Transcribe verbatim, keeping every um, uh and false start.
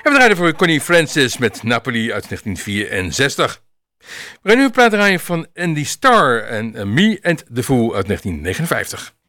En we draaien voor Connie Francis met Napoli uit negentien vierenzestig. We gaan nu een plaat draaien van Andy Starr en Me and the Fool uit negentien negenenvijftig.